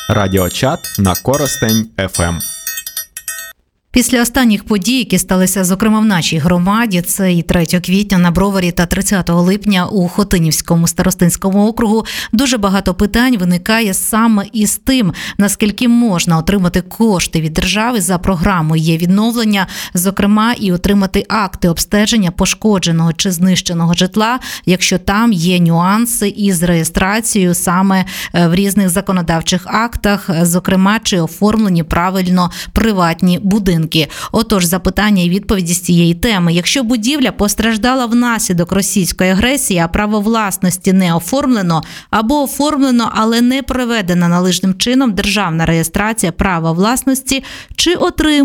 Радіочат на Коростень ФМ. Після останніх подій, які сталися, зокрема, в нашій громаді, це і 3 квітня на Броварі та 30 липня у Хотинівському старостинському округу, дуже багато питань виникає саме із тим, наскільки можна отримати кошти від держави за програмою «Є відновлення», зокрема, і отримати акти обстеження пошкодженого чи знищеного житла, якщо там є нюанси із реєстрацією саме в різних законодавчих актах, зокрема, чи оформлені правильно приватні будинки. Отож, запитання і відповіді з цієї теми. Якщо будівля постраждала внаслідок російської агресії, а право власності не оформлено, або оформлено, але не проведена належним чином державна реєстрація права власності, чи отримує